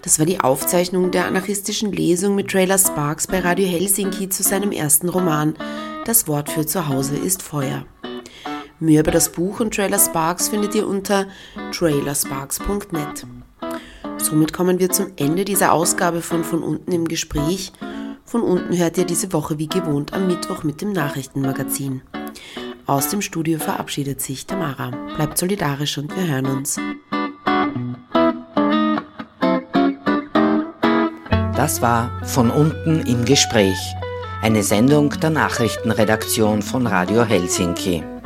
Das war die Aufzeichnung der anarchistischen Lesung mit Trailer Sparks bei Radio Helsinki zu seinem ersten Roman Das Wort für zu Hause ist Feuer. Mehr über das Buch und Trailer Sparks findet ihr unter trailersparks.net. Somit kommen wir zum Ende dieser Ausgabe von unten im Gespräch. Von unten hört ihr diese Woche wie gewohnt am Mittwoch mit dem Nachrichtenmagazin. Aus dem Studio verabschiedet sich Tamara. Bleibt solidarisch und wir hören uns. Das war Von unten im Gespräch, eine Sendung der Nachrichtenredaktion von Radio Helsinki.